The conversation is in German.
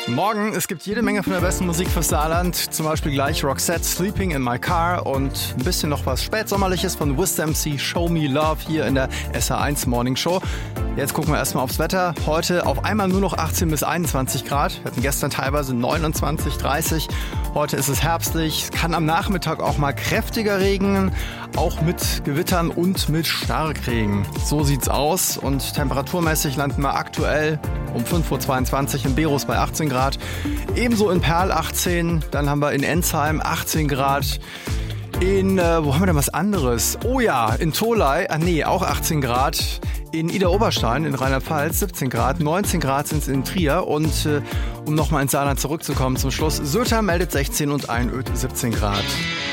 Morgen, es gibt jede Menge von der besten Musik fürs Saarland. Zum Beispiel gleich Roxette, Sleeping in My Car und ein bisschen noch was Spätsommerliches von Wiz MC, Show Me Love hier in der SR1 Morning Show. Jetzt gucken wir erstmal aufs Wetter. Heute auf einmal nur noch 18 bis 21 Grad. Wir hatten gestern teilweise 29, 30. Heute ist es herbstlich. Es kann am Nachmittag auch mal kräftiger regnen. Auch mit Gewittern und mit Starkregen. So sieht's aus. Und temperaturmäßig landen wir aktuell um 5.22 Uhr in Berus bei 18 Grad. Ebenso in Perl 18. Dann haben wir in Ensheim 18 Grad. Wo haben wir denn was anderes? Oh ja, in Tholey, auch 18 Grad. In Idar-Oberstein in Rheinland-Pfalz 17 Grad, 19 Grad sind es in Trier und um nochmal ins Saarland zurückzukommen zum Schluss, Söther meldet 16 und Einöd 17 Grad.